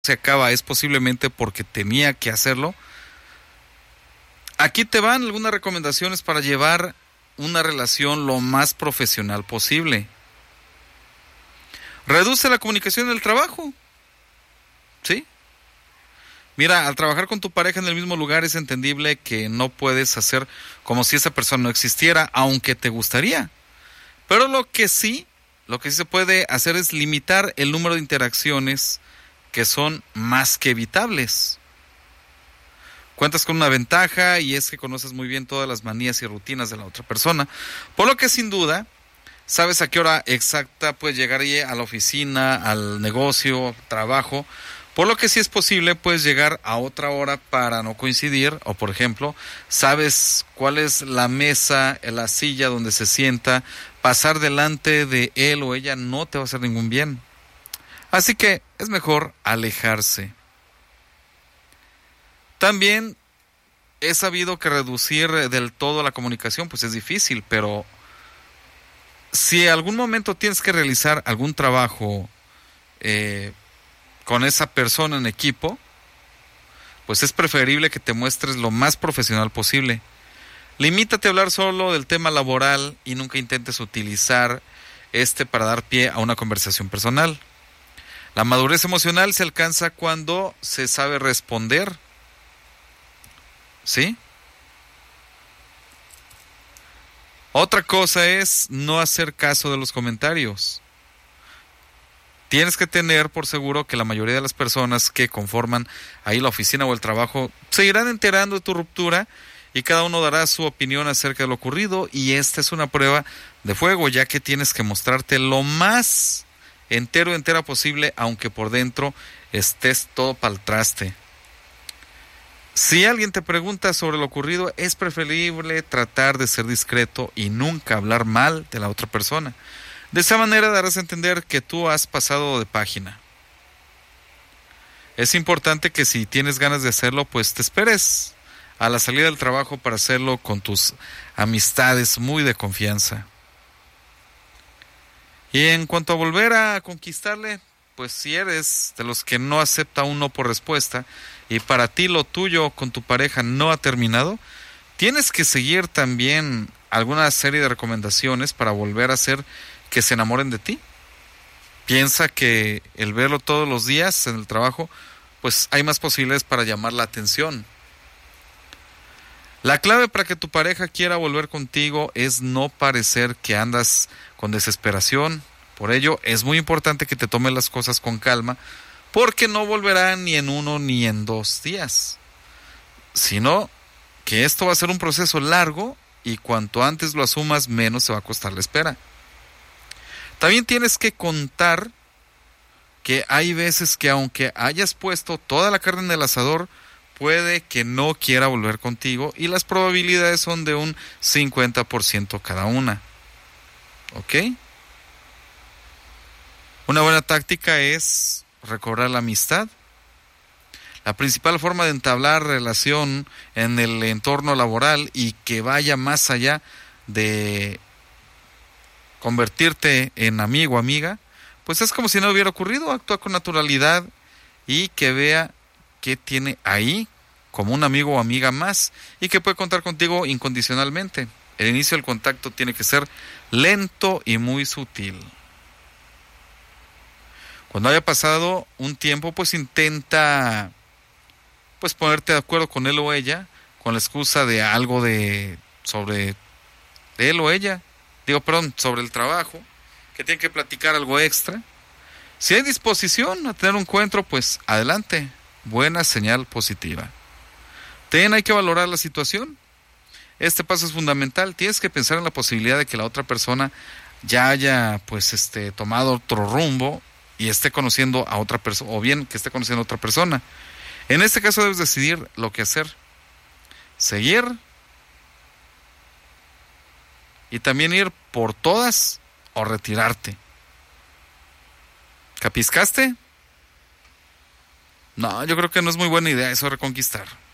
se acaba es posiblemente porque tenía que hacerlo. Aquí te van algunas recomendaciones para llevar una relación lo más profesional posible. Reduce la comunicación en el trabajo. ¿Sí? Mira, al trabajar con tu pareja en el mismo lugar es entendible que no puedes hacer como si esa persona no existiera, aunque te gustaría. Pero lo que sí se puede hacer es limitar el número de interacciones que son más que evitables. Cuentas con una ventaja y es que conoces muy bien todas las manías y rutinas de la otra persona, por lo que sin duda sabes a qué hora exacta puedes llegar a la oficina, al negocio, trabajo, por lo que si es posible puedes llegar a otra hora para no coincidir, o por ejemplo, sabes cuál es la mesa, la silla donde se sienta, pasar delante de él o ella no te va a hacer ningún bien. Así que es mejor alejarse. También he sabido que reducir del todo la comunicación pues es difícil, pero si en algún momento tienes que realizar algún trabajo con esa persona en equipo, pues es preferible que te muestres lo más profesional posible. Limítate a hablar solo del tema laboral y nunca intentes utilizar para dar pie a una conversación personal. La madurez emocional se alcanza cuando se sabe responder. ¿Sí? Otra cosa es no hacer caso de los comentarios. Tienes que tener por seguro que la mayoría de las personas que conforman ahí la oficina o el trabajo se irán enterando de tu ruptura y cada uno dará su opinión acerca de lo ocurrido, y esta es una prueba de fuego, ya que tienes que mostrarte lo más entera posible, aunque por dentro estés todo pa'l traste. Si alguien te pregunta sobre lo ocurrido, es preferible tratar de ser discreto y nunca hablar mal de la otra persona. De esa manera darás a entender que tú has pasado de página. Es importante que si tienes ganas de hacerlo, pues te esperes a la salida del trabajo para hacerlo con tus amistades muy de confianza. Y en cuanto a volver a conquistarle, pues si eres de los que no acepta un no por respuesta y para ti lo tuyo con tu pareja no ha terminado, tienes que seguir también alguna serie de recomendaciones para volver a hacer que se enamoren de ti. Piensa que el verlo todos los días en el trabajo, pues hay más posibilidades para llamar la atención. La clave para que tu pareja quiera volver contigo es no parecer que andas con desesperación. Por ello, es muy importante que te tomes las cosas con calma, porque no volverá ni en 1 ni en 2 días. Sino que esto va a ser un proceso largo y cuanto antes lo asumas, menos se va a costar la espera. También tienes que contar que hay veces que aunque hayas puesto toda la carne en el asador, puede que no quiera volver contigo y las probabilidades son de un 50% cada una. ¿Ok? Una buena táctica es recobrar la amistad. La principal forma de entablar relación en el entorno laboral y que vaya más allá de convertirte en amigo o amiga, pues es como si no hubiera ocurrido. Actúa con naturalidad y que vea que tiene ahí como un amigo o amiga más y que puede contar contigo incondicionalmente. El inicio del contacto tiene que ser lento y muy sutil. Cuando haya pasado un tiempo, pues intenta pues ponerte de acuerdo con él o ella con la excusa de algo sobre él o ella, sobre el trabajo, que tienen que platicar algo extra. Si hay disposición a tener un encuentro, pues adelante, buena señal positiva. Hay que valorar la situación. Este paso es fundamental. Tienes que pensar en la posibilidad de que la otra persona ya haya tomado otro rumbo y esté conociendo a otra persona, o bien que esté conociendo a otra persona. En este caso debes decidir lo que hacer. Seguir y también ir por todas o retirarte. ¿Capiscaste? No, yo creo que no es muy buena idea eso de reconquistar.